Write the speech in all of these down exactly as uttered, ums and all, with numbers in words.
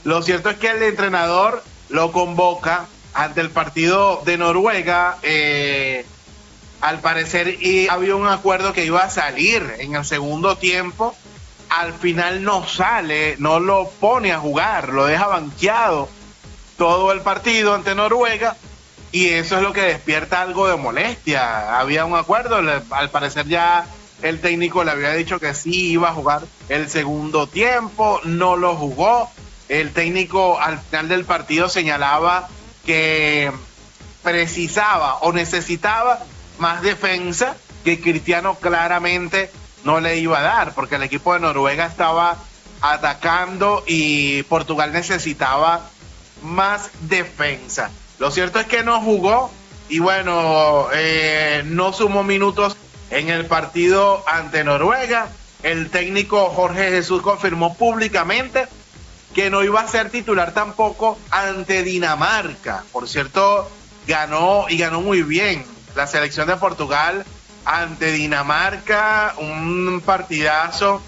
Lo cierto es que el entrenador lo convoca ante el partido de Noruega. Eh, al parecer y había un acuerdo que iba a salir en el segundo tiempo. Al final no sale, no lo pone a jugar, lo deja banqueado todo el partido ante Noruega, y eso es lo que despierta algo de molestia. Había un acuerdo, al parecer ya el técnico le había dicho que sí iba a jugar el segundo tiempo, no lo jugó. El técnico al final del partido señalaba que precisaba o necesitaba más defensa, que Cristiano claramente no le iba a dar, porque el equipo de Noruega estaba atacando y Portugal necesitaba más defensa. Lo cierto es que no jugó y bueno, eh, no sumó minutos en el partido ante Noruega. El técnico Jorge Jesús confirmó públicamente que no iba a ser titular tampoco ante Dinamarca. Por cierto, ganó y ganó muy bien la selección de Portugal ante Dinamarca, un partidazo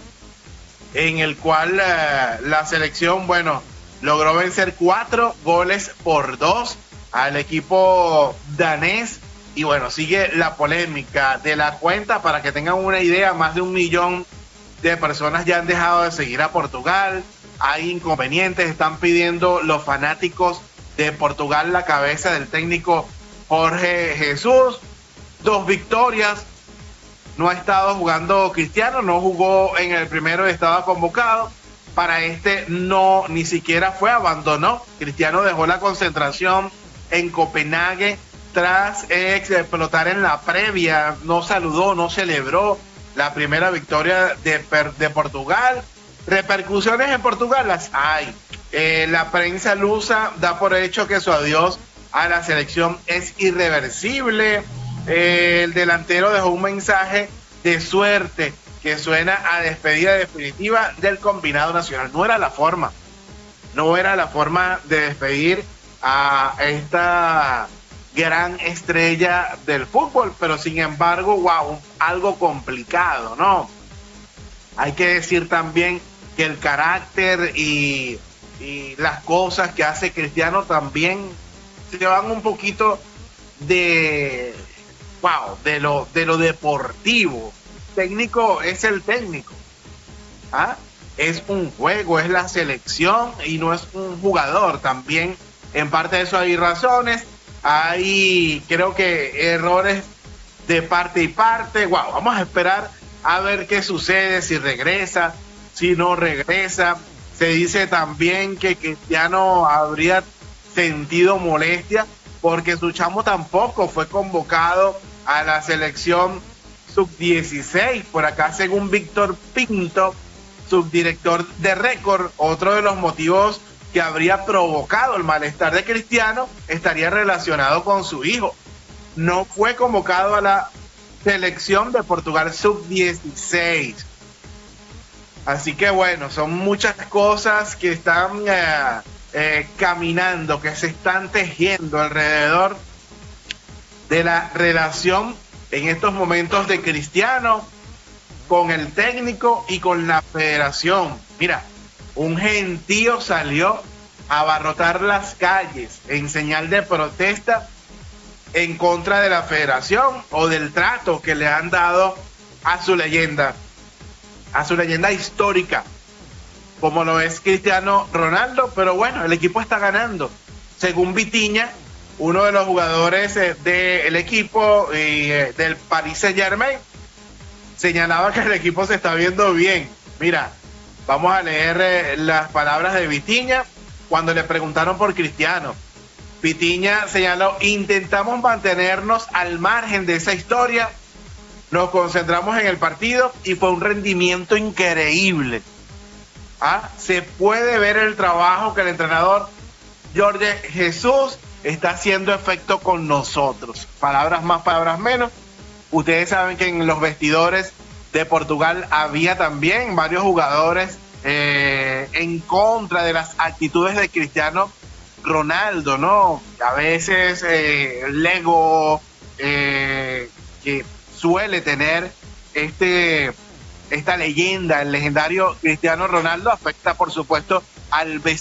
en el cual uh, la selección, bueno, logró vencer cuatro goles por dos al equipo danés. Y bueno, sigue la polémica de la cuenta. Para que tengan una idea, más de un millón de personas ya han dejado de seguir a Portugal. Hay inconvenientes, están pidiendo los fanáticos de Portugal la cabeza del técnico Jorge Jesús. Dos victorias, no ha estado jugando Cristiano, no jugó en el primero y estaba convocado. Para este no, ni siquiera fue, abandonó. Cristiano dejó la concentración en Copenhague tras explotar en la previa, no saludó, no celebró la primera victoria de, de Portugal. Repercusiones en Portugal las hay. Eh, la prensa lusa da por hecho que su adiós a la selección es irreversible. Eh, el delantero dejó un mensaje de suerte que suena a despedida definitiva del combinado nacional. No era la forma, no era la forma de despedir a esta gran estrella del fútbol, pero sin embargo, wow, algo complicado, ¿no? Hay que decir también que el carácter y, y las cosas que hace Cristiano también se van un poquito de, wow, de lo, de lo deportivo. Técnico es el técnico, ¿ah? Es un juego, es la selección y no es un jugador. También en parte de eso hay razones, hay creo que errores de parte y parte. Wow, vamos a esperar a ver qué sucede, si regresa, si no regresa. Se dice también que Cristiano habría sentido molestia porque su chamo tampoco fue convocado a la selección sub dieciséis. Por acá, según Víctor Pinto, subdirector de Récord, otro de los motivos que habría provocado el malestar de Cristiano estaría relacionado con su hijo. No fue convocado a la selección de Portugal sub dieciséis. Así que bueno, son muchas cosas que están eh, eh, caminando, que se están tejiendo alrededor de la relación en estos momentos de Cristiano con el técnico y con la federación. Mira, un gentío salió a abarrotar las calles en señal de protesta en contra de la federación o del trato que le han dado a su leyenda, a su leyenda histórica, como lo es Cristiano Ronaldo. Pero bueno, el equipo está ganando. Según Vitinha, uno de los jugadores eh, del equipo y eh, del Paris Saint-Germain, señalaba que el equipo se está viendo bien. Mira, vamos a leer eh, las palabras de Vitinha cuando le preguntaron por Cristiano. Vitinha señaló: intentamos mantenernos al margen de esa historia, nos concentramos en el partido y fue un rendimiento increíble. ¿Ah? Se puede ver el trabajo que el entrenador Jorge Jesús está haciendo efecto con nosotros. Palabras más, palabras menos. Ustedes saben que en los vestidores de Portugal había también varios jugadores eh, en contra de las actitudes de Cristiano Ronaldo, ¿no? A veces eh, el ego eh, que suele tener este esta leyenda, el legendario Cristiano Ronaldo, afecta por supuesto al